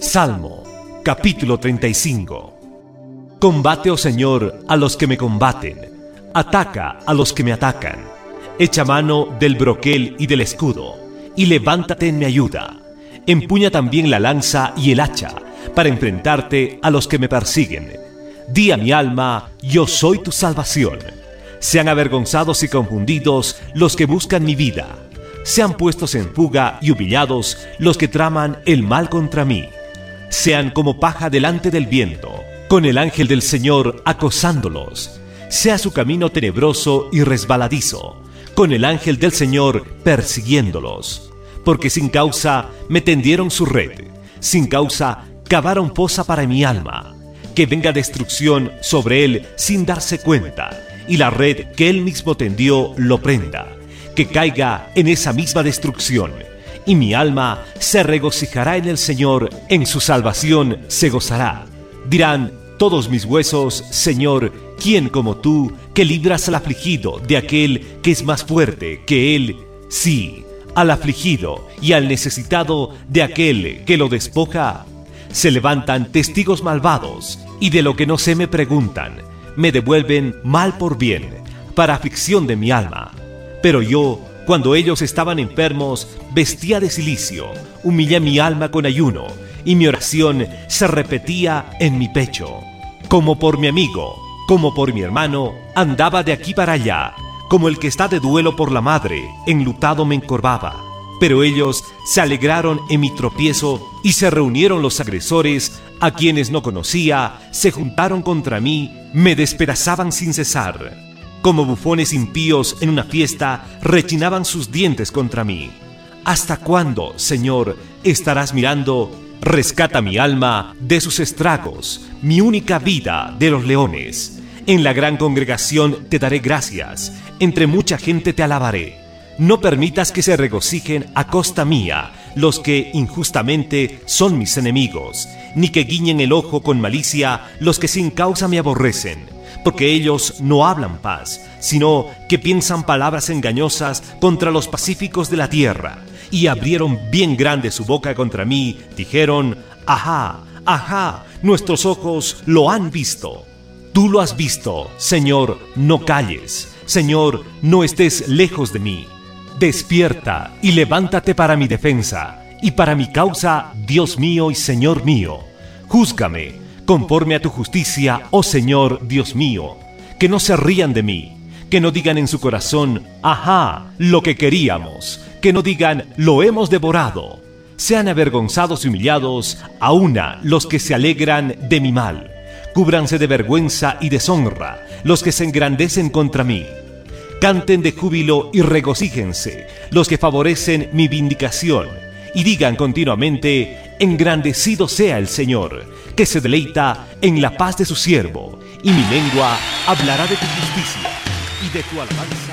Salmo, capítulo 35. Combate, oh Señor, a los que me combaten. Ataca a los que me atacan. Echa mano del broquel y del escudo, y levántate en mi ayuda. Empuña también la lanza y el hacha, para enfrentarte a los que me persiguen. Di a mi alma, yo soy tu salvación. Sean avergonzados y confundidos los que buscan mi vida. Sean puestos en fuga y humillados los que traman el mal contra mí. Sean como paja delante del viento, con el ángel del Señor acosándolos. Sea su camino tenebroso y resbaladizo, con el ángel del Señor persiguiéndolos. Porque sin causa me tendieron su red, sin causa cavaron fosa para mi alma. Que venga destrucción sobre él sin darse cuenta, y la red que él mismo tendió lo prenda. Que caiga en esa misma destrucción, y mi alma se regocijará en el Señor, en su salvación se gozará. Dirán todos mis huesos, Señor, ¿quién como tú, que libras al afligido de aquel que es más fuerte que él? Sí, al afligido y al necesitado de aquel que lo despoja. Se levantan testigos malvados, y de lo que no sé me preguntan. Me devuelven mal por bien, para aflicción de mi alma. Pero yo, cuando ellos estaban enfermos, vestía de cilicio, humillé mi alma con ayuno, y mi oración se repetía en mi pecho. Como por mi amigo, como por mi hermano, andaba de aquí para allá, como el que está de duelo por la madre, enlutado me encorvaba. Pero ellos se alegraron en mi tropiezo, y se reunieron los agresores, a quienes no conocía, se juntaron contra mí, me despedazaban sin cesar. Como bufones impíos en una fiesta, rechinaban sus dientes contra mí. ¿Hasta cuándo, Señor, estarás mirando? Rescata mi alma de sus estragos, mi única vida de los leones. En la gran congregación te daré gracias, entre mucha gente te alabaré. No permitas que se regocijen a costa mía los que injustamente son mis enemigos, ni que guiñen el ojo con malicia los que sin causa me aborrecen, porque ellos no hablan paz, sino que piensan palabras engañosas contra los pacíficos de la tierra, y abrieron bien grande su boca contra mí, dijeron, ajá, ajá, nuestros ojos lo han visto. Tú lo has visto, Señor, no calles, Señor, no estés lejos de mí. Despierta y levántate para mi defensa, y para mi causa, Dios mío y Señor mío. Júzgame, conforme a tu justicia, oh Señor, Dios mío. Que no se rían de mí, que no digan en su corazón, ajá, lo que queríamos, que no digan, lo hemos devorado. Sean avergonzados y humillados, a una los que se alegran de mi mal. Cúbranse de vergüenza y deshonra los que se engrandecen contra mí. Canten de júbilo y regocíjense los que favorecen mi vindicación, y digan continuamente, engrandecido sea el Señor, que se deleita en la paz de su siervo, y mi lengua hablará de tu justicia y de tu alabanza.